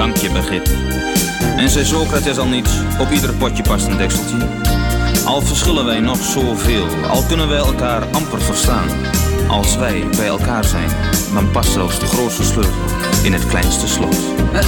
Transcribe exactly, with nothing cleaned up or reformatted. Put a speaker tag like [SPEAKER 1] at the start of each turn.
[SPEAKER 1] dank je begrip. En zei Socrates al niet, op ieder potje past een dekseltje. Al verschillen wij nog zoveel, al kunnen wij elkaar amper verstaan. Als wij bij elkaar zijn, dan past zelfs de grootste sleutel in het kleinste slot.